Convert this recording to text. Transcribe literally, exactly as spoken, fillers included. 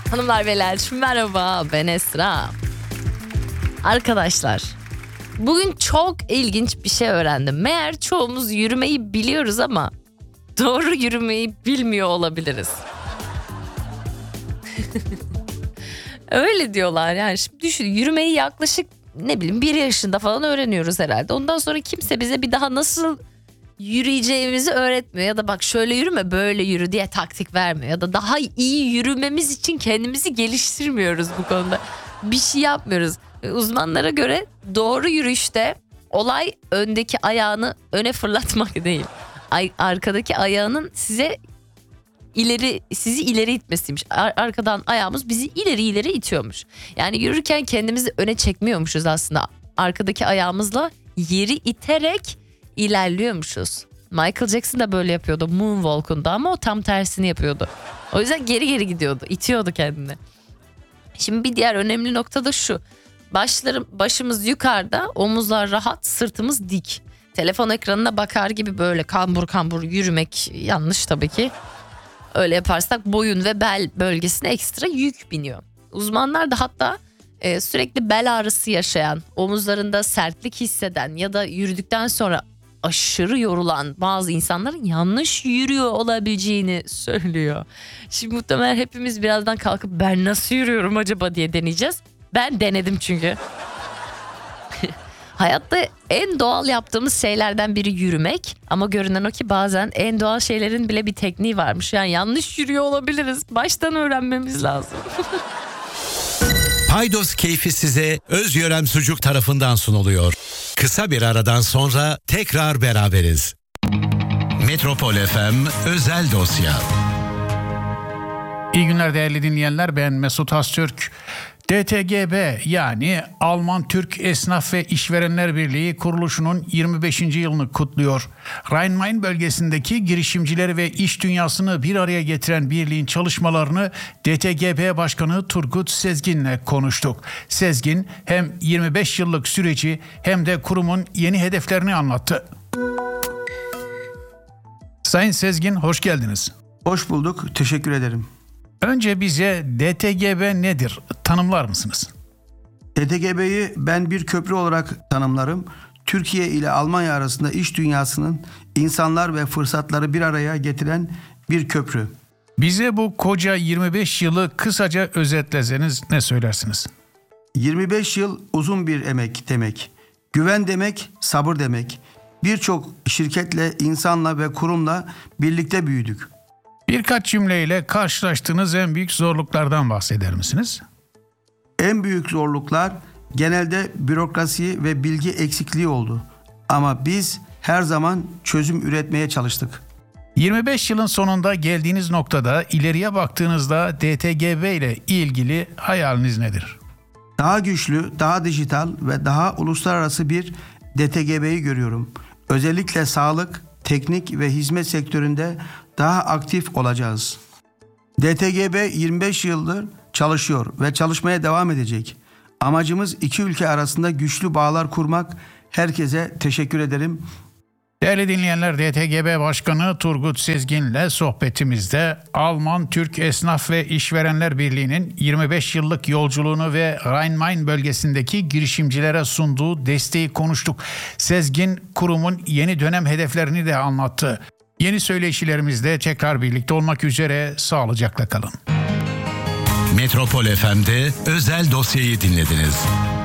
Hanımlar beyler merhaba, ben Esra. Arkadaşlar, bugün çok ilginç bir şey öğrendim. Meğer çoğumuz yürümeyi biliyoruz ama doğru yürümeyi bilmiyor olabiliriz. Öyle diyorlar yani. Şimdi düşün, yürümeyi yaklaşık ne bileyim bir yaşında falan öğreniyoruz herhalde. Ondan sonra kimse bize bir daha nasıl yürüyeceğimizi öğretmiyor. Ya da bak şöyle yürüme, böyle yürü diye taktik vermiyor. Ya da daha iyi yürümemiz için kendimizi geliştirmiyoruz bu konuda. Bir şey yapmıyoruz. Uzmanlara göre doğru yürüyüşte olay öndeki ayağını öne fırlatmak değil. Ay, arkadaki ayağının size ileri sizi ileri itmesiymiş. Ar- arkadan ayağımız bizi ileri ileri itiyormuş. Yani yürürken kendimizi öne çekmiyormuşuz aslında. Arkadaki ayağımızla yeri iterek ilerliyormuşuz. Michael Jackson da böyle yapıyordu Moonwalk'unda ama o tam tersini yapıyordu. O yüzden geri geri gidiyordu, itiyordu kendini. Şimdi bir diğer önemli nokta da şu. Başlarım, başımız yukarıda, omuzlar rahat, sırtımız dik. Telefon ekranına bakar gibi böyle kambur kambur yürümek yanlış tabii ki. Öyle yaparsak boyun ve bel bölgesine ekstra yük biniyor. Uzmanlar da hatta e, sürekli bel ağrısı yaşayan, omuzlarında sertlik hisseden ya da yürüdükten sonra aşırı yorulan bazı insanların yanlış yürüyor olabileceğini söylüyor. Şimdi muhtemelen hepimiz birazdan kalkıp ben nasıl yürüyorum acaba diye deneyeceğiz. Ben denedim çünkü. Hayatta en doğal yaptığımız şeylerden biri yürümek. Ama görünen o ki bazen en doğal şeylerin bile bir tekniği varmış. Yani yanlış yürüyor olabiliriz. Baştan öğrenmemiz lazım. Paydos keyfi size Özyörem Sucuk tarafından sunuluyor. Kısa bir aradan sonra tekrar beraberiz. Metropol F M özel dosya. İyi günler değerli dinleyenler, ben Mesut Öztürk. D T G B yani Alman Türk Esnaf ve İşverenler Birliği kuruluşunun yirmi beşinci yılını kutluyor. Rhein-Main bölgesindeki girişimcileri ve iş dünyasını bir araya getiren birliğin çalışmalarını D T G B Başkanı Turgut Sezgin'le konuştuk. Sezgin hem yirmi beş yıllık süreci hem de kurumun yeni hedeflerini anlattı. Sayın Sezgin, hoş geldiniz. Hoş bulduk, teşekkür ederim. Önce bize D T G B nedir? Tanımlar mısınız? D T G B'yi ben bir köprü olarak tanımlarım. Türkiye ile Almanya arasında iş dünyasının insanlar ve fırsatları bir araya getiren bir köprü. Bize bu koca yirmi beş yılı kısaca özetleseniz ne söylersiniz? yirmi beş yıl uzun bir emek demek. Güven demek, sabır demek. Birçok şirketle, insanla ve kurumla birlikte büyüdük. Birkaç cümleyle karşılaştığınız en büyük zorluklardan bahseder misiniz? En büyük zorluklar genelde bürokrasi ve bilgi eksikliği oldu. Ama biz her zaman çözüm üretmeye çalıştık. yirmi beş yılın sonunda geldiğiniz noktada ileriye baktığınızda D T G B ile ilgili hayaliniz nedir? Daha güçlü, daha dijital ve daha uluslararası bir D T G B'yi görüyorum. Özellikle sağlık, teknik ve hizmet sektöründe daha aktif olacağız. D T G B yirmi beş yıldır çalışıyor ve çalışmaya devam edecek. Amacımız iki ülke arasında güçlü bağlar kurmak. Herkese teşekkür ederim. Değerli dinleyenler, D T G B Başkanı Turgut Sezgin'le sohbetimizde Alman Türk Esnaf ve İşverenler Birliği'nin yirmi beş yıllık yolculuğunu ve Rhein-Main bölgesindeki girişimcilere sunduğu desteği konuştuk. Sezgin kurumun yeni dönem hedeflerini de anlattı. Yeni söyleşilerimizde tekrar birlikte olmak üzere, sağlıcakla kalın. Metropol F M'de özel dosyayı dinlediniz.